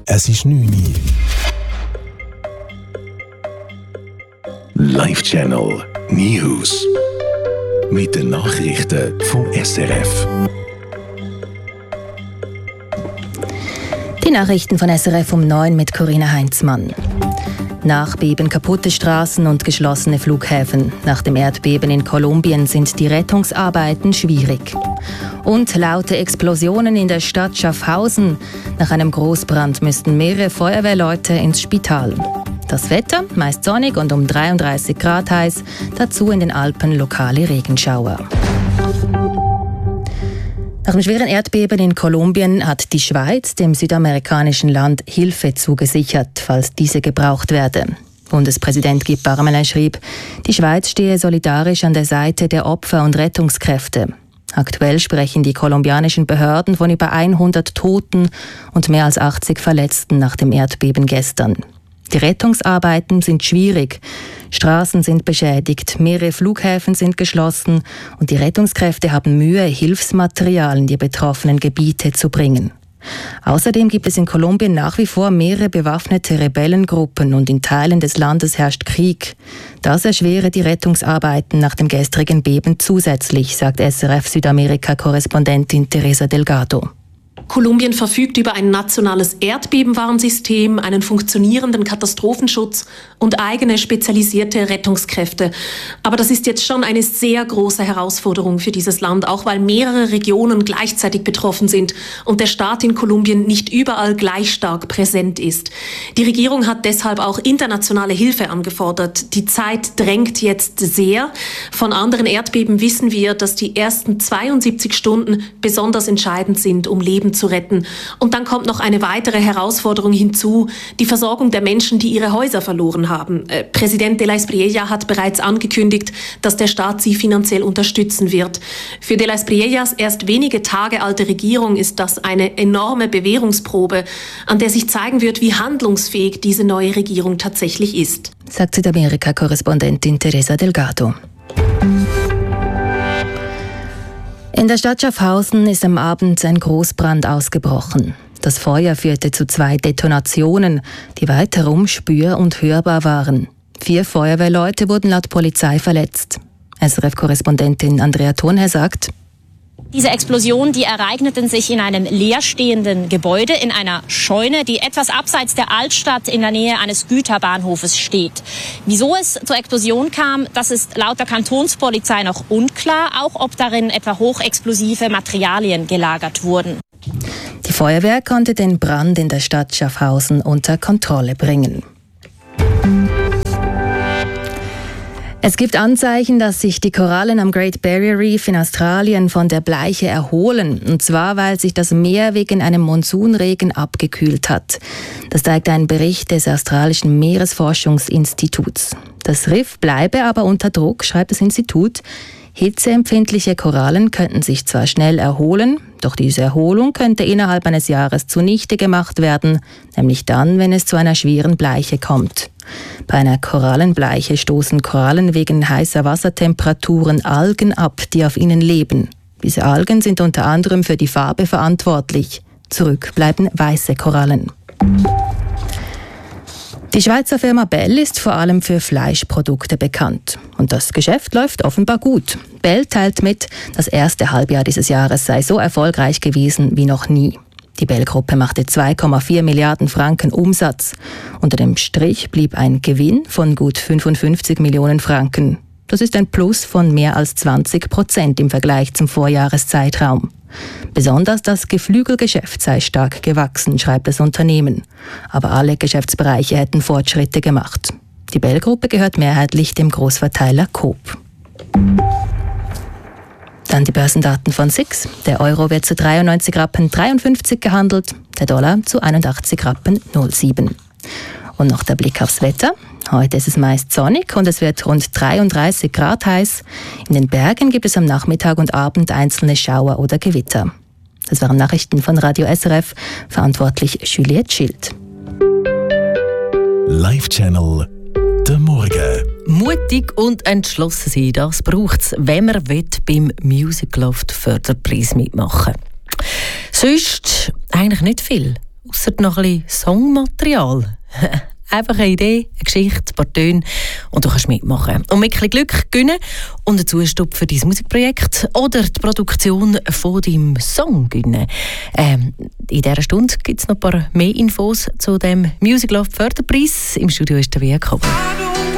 Es ist 9 Uhr. Live Channel News. Mit den Nachrichten vom SRF. Die Nachrichten von SRF um 9 mit Corinna Heinzmann. Nachbeben, kaputte Straßen und geschlossene Flughäfen. Nach dem Erdbeben in Kolumbien sind die Rettungsarbeiten schwierig. Und laute Explosionen in der Stadt Schaffhausen. Nach einem Großbrand müssten mehrere Feuerwehrleute ins Spital. Das Wetter, meist sonnig und um 33 Grad heiß. Dazu in den Alpen lokale Regenschauer. Nach dem schweren Erdbeben in Kolumbien hat die Schweiz dem südamerikanischen Land Hilfe zugesichert, falls diese gebraucht werde. Bundespräsident Guy Parmelin schrieb, die Schweiz stehe solidarisch an der Seite der Opfer und Rettungskräfte. Aktuell sprechen die kolumbianischen Behörden von über 100 Toten und mehr als 80 Verletzten nach dem Erdbeben gestern. Die Rettungsarbeiten sind schwierig. Straßen sind beschädigt, mehrere Flughäfen sind geschlossen und die Rettungskräfte haben Mühe, Hilfsmaterial in die betroffenen Gebiete zu bringen. Außerdem gibt es in Kolumbien nach wie vor mehrere bewaffnete Rebellengruppen und in Teilen des Landes herrscht Krieg. Das erschwere die Rettungsarbeiten nach dem gestrigen Beben zusätzlich, sagt SRF-Südamerika-Korrespondentin Teresa Delgado. Kolumbien verfügt über ein nationales Erdbebenwarnsystem, einen funktionierenden Katastrophenschutz und eigene spezialisierte Rettungskräfte. Aber das ist jetzt schon eine sehr große Herausforderung für dieses Land, auch weil mehrere Regionen gleichzeitig betroffen sind und der Staat in Kolumbien nicht überall gleich stark präsent ist. Die Regierung hat deshalb auch internationale Hilfe angefordert. Die Zeit drängt jetzt sehr. Von anderen Erdbeben wissen wir, dass die ersten 72 Stunden besonders entscheidend sind, um Leben zu retten. Und dann kommt noch eine weitere Herausforderung hinzu, die Versorgung der Menschen, die ihre Häuser verloren haben. Präsident de la Espriella hat bereits angekündigt, dass der Staat sie finanziell unterstützen wird. Für de la Espriellas erst wenige Tage alte Regierung ist das eine enorme Bewährungsprobe, an der sich zeigen wird, wie handlungsfähig diese neue Regierung tatsächlich ist. Sagt Südamerika-Korrespondentin Teresa Delgado. In der Stadt Schaffhausen ist am Abend ein Großbrand ausgebrochen. Das Feuer führte zu 2 Detonationen, die weit herum spür- und hörbar waren. 4 Feuerwehrleute wurden laut Polizei verletzt. SRF-Korrespondentin Andrea Thurnherr sagt: Diese Explosionen, die ereigneten sich in einem leerstehenden Gebäude, in einer Scheune, die etwas abseits der Altstadt in der Nähe eines Güterbahnhofes steht. Wieso es zur Explosion kam, das ist laut der Kantonspolizei noch unklar, auch ob darin etwa hochexplosive Materialien gelagert wurden. Die Feuerwehr konnte den Brand in der Stadt Schaffhausen unter Kontrolle bringen. Es gibt Anzeichen, dass sich die Korallen am Great Barrier Reef in Australien von der Bleiche erholen. Und zwar, weil sich das Meer wegen einem Monsunregen abgekühlt hat. Das zeigt ein Bericht des australischen Meeresforschungsinstituts. Das Riff bleibe aber unter Druck, schreibt das Institut. Hitzeempfindliche Korallen könnten sich zwar schnell erholen, doch diese Erholung könnte innerhalb eines Jahres zunichte gemacht werden, nämlich dann, wenn es zu einer schweren Bleiche kommt. Bei einer Korallenbleiche stoßen Korallen wegen heißer Wassertemperaturen Algen ab, die auf ihnen leben. Diese Algen sind unter anderem für die Farbe verantwortlich. Zurück bleiben weiße Korallen. Die Schweizer Firma Bell ist vor allem für Fleischprodukte bekannt. Und das Geschäft läuft offenbar gut. Bell teilt mit, das erste Halbjahr dieses Jahres sei so erfolgreich gewesen wie noch nie. Die Bell-Gruppe machte 2,4 Milliarden Franken Umsatz. Unter dem Strich blieb ein Gewinn von gut 55 Millionen Franken. Das ist ein Plus von mehr als 20% im Vergleich zum Vorjahreszeitraum. Besonders das Geflügelgeschäft sei stark gewachsen, schreibt das Unternehmen. Aber alle Geschäftsbereiche hätten Fortschritte gemacht. Die Bell-Gruppe gehört mehrheitlich dem Großverteiler Coop. Dann die Börsendaten von SIX. Der Euro wird zu 93,53 Rappen gehandelt, der Dollar zu 81,07 Rappen. Und noch der Blick aufs Wetter. Heute ist es meist sonnig und es wird rund 33 Grad heiß. In den Bergen gibt es am Nachmittag und Abend einzelne Schauer oder Gewitter. Das waren Nachrichten von Radio SRF, verantwortlich Juliette Schild. Live Channel der Morgen. Mutig und entschlossen sein, das braucht es, wenn man beim Music Loft Förderpreis mitmachen will. Sonst eigentlich nicht viel. ausser noch ein bisschen Songmaterial? Einfach eine Idee, eine Geschichte, ein paar Töne und du kannst mitmachen. Und mit ein bisschen Glück gewinnen und einen Zustopp für dein Musikprojekt oder die Produktion von deinem Song gewinnen. In dieser Stunde gibt es noch ein paar mehr Infos zu dem Music Love Förderpreis. Im Studio ist der Jakob.